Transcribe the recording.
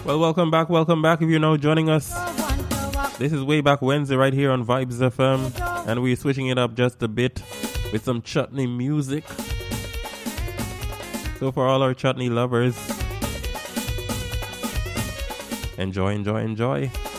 Well, welcome back if you're now joining us. This is Way Back Wednesday right here on Vibes FM, and we're switching it up just a bit with some chutney music. So for all our chutney lovers, enjoy.